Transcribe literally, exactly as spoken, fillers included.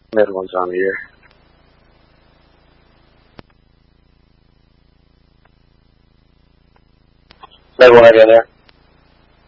Middleton's on the air. Middleton, are you there?